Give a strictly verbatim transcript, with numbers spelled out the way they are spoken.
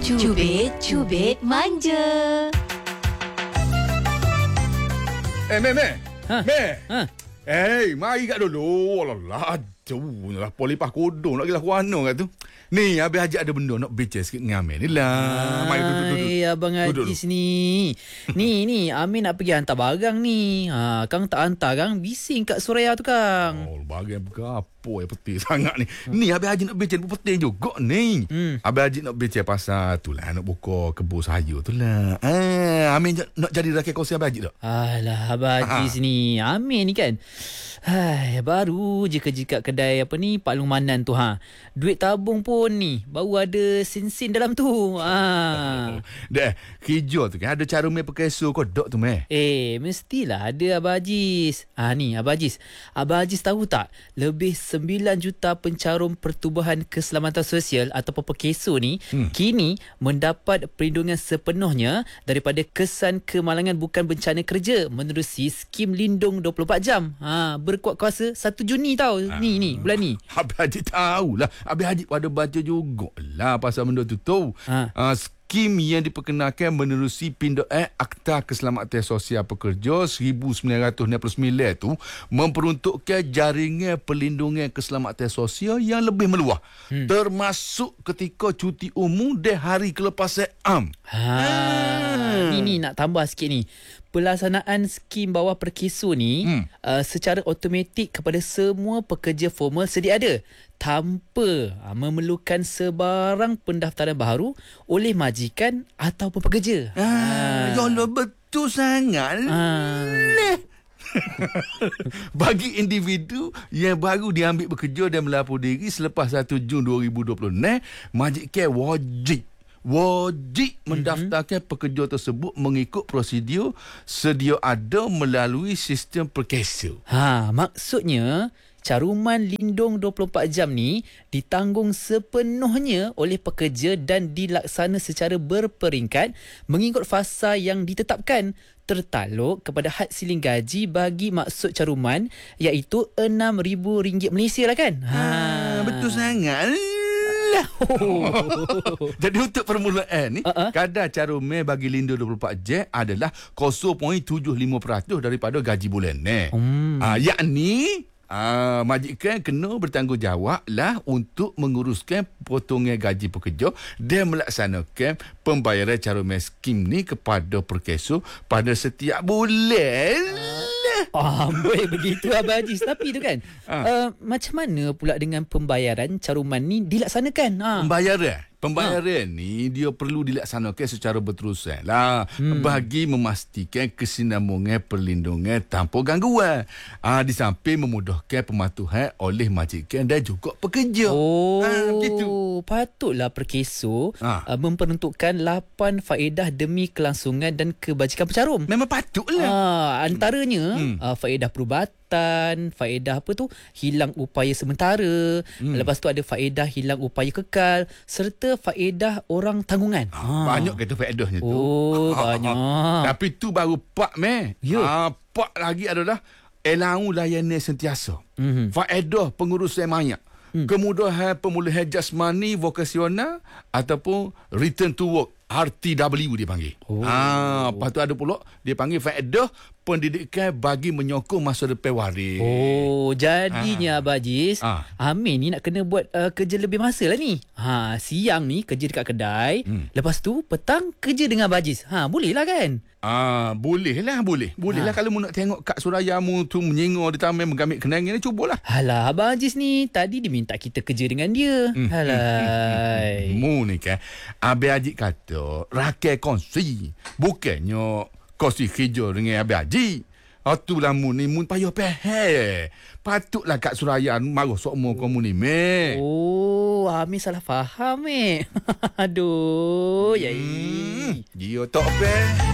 Cubit, cubit, manja. Eh, Meh, Meh. Ha? Meh. Ha? Eh, mari kat dulu. Alah, jauh lah. Polipah kodong nak gila warna kat tu. Ni, Abang Haji ada benda nak bicara sikit dengan Amin ni lah. Mari duduk, duduk, duduk. Hai, Abang Duduk, Haji duduk. sini. Ni, ni, Amin nak pergi hantar barang ni. Ha, Kang tak hantar, Kang. Bising kat Suraya tu, Kang. Oh, bagian berapa yang penting sangat ni. Ni, Abang Haji nak bicara penting juga ni. Hmm. Abang Haji nak bicara pasal tu lah. Nak buka kebun sayur tu lah. Ah, Amin nak jadi rakyat kausi Abang Haji tak? Alah, Abang Haji Ha. sini. Amin ni kan. Hai, baru je kerja kat kedai apa ni, Pak Long Manan tu ha. Duit tabung pun ni, baru ada sin-sin dalam tu. Ha. Dah, kerja tu kan ada cara main pakai so kodok tu meh. Eh, mestilah ada Abang Hajiz. Ah ni Abang Hajiz. Abang Hajiz tahu tak? Lebih sembilan juta pencarum Pertubuhan Keselamatan Sosial ataupun Perkeso ni Hmm. kini mendapat perlindungan sepenuhnya daripada kesan kemalangan bukan bencana kerja menerusi skim lindung dua puluh empat jam. Ha, berkuat kuasa satu Juni tau. Ni ni bulan ni. Habis Haji tahulah. Habis Haji pada baca jugalah pasal benda tu tu. Ha. Uh, skim yang diperkenalkan menerusi Pinduk Act Akta Keselamatan Sosial Pekerja seribu sembilan ratus enam puluh sembilan tu memperuntukkan jaringan perlindungan keselamatan sosial yang lebih meluas. Hmm. Termasuk ketika cuti umum dan hari kelepasan am. Ha, ni ni nak tambah sikit ni. Pelaksanaan skim bawah Perkeso ni Hmm. uh, secara automatik kepada semua pekerja formal sedia ada tanpa uh, memerlukan sebarang pendaftaran baharu oleh majikan ataupun pekerja. Ah, ya Allah, betul sangat. Ah. Leh. Bagi individu yang baru diambil bekerja dan melapor diri selepas satu Jun dua ribu dua puluh enam, majikan wajib wajib mendaftarkan mm-hmm. pekerja tersebut mengikut prosedur sedia ada melalui sistem Perkeso. Ha, maksudnya caruman lindung dua puluh empat jam ni ditanggung sepenuhnya oleh pekerja dan dilaksana secara berperingkat mengikut fasa yang ditetapkan tertakluk kepada had siling gaji bagi maksud caruman iaitu enam ribu ringgit Malaysia lah kan. Ha, betul sangat. Lah. Jadi untuk permulaan ni, Uh-uh. kadar caruman bagi lindung dua puluh empat jam adalah kosong perpuluhan tujuh lima peratus daripada gaji bulan ni. Hmm. Ah, yakni Ah, majikan kena bertanggungjawab lah untuk menguruskan potongan gaji pekerja dan melaksanakan pembayaran caruman skim ni kepada Perkeso pada setiap bulan. Ah, boleh begitu Abang Hajiz. Tapi tu kan, Ha. uh, macam mana pula dengan pembayaran caruman ni dilaksanakan? Ha. Pembayaran Pembayaran ha. ni dia perlu dilaksanakan secara berterusan lah hmm. bagi memastikan kesinambungan perlindungan tanpa gangguan. Ah, di samping memudahkan pematuhan oleh majikan dan juga pekerja. Oh, Ah, gitu. patutlah Perkeso Ha. uh, memperuntukkan lapan faedah demi kelangsungan dan kebajikan pencarum. Memang patutlah. Ah, antaranya Hmm. uh, faedah perubatan, faedah apa tu? Hilang upaya sementara. Hmm. Lepas tu ada faedah hilang upaya kekal serta faedah orang tanggungan. Ah, banyak kata faedahnya tu. Oh, banyak. Tapi tu baru pak meh. Ya. Ah, pak lagi adalah allowance layanan sentiasa. Mhm. Faedah pengurusan mayat. Hmm. Kemudahan pemulihan jasmani vokasional ataupun return to work, R T W dia panggil. Oh. Ah, lepas tu ada pula dia panggil faedah pendidikan bagi menyokong masa depan waris. Oh, jadinya Abang Hajiz, Ah. Amin ni nak kena buat uh, kerja lebih masa lah ni. Ha, siang ni kerja dekat kedai, Hmm. lepas tu petang kerja dengan Abang Hajiz. Ha, boleh lah kan? Ah, boleh lah, boleh. Boleh lah Ha. kalau mu nak tengok Kak Surayamu tu menyingur di taman menggamit kenangan ni, cubalah. Alah, Abang Hajiz ni tadi diminta kita kerja dengan dia. Hmm, Alai. Mu ni kan, Abang Haji kata rakyat kongsi, bukannya kongsi kerja dengan Abang Haji. Itulah mu ni, mu payah pahal. Patutlah Kak Suraya marah sokmo kamu ni, meh. Oh, Amin salah faham eh. Aduh, yai. Hmm, dia tak peh.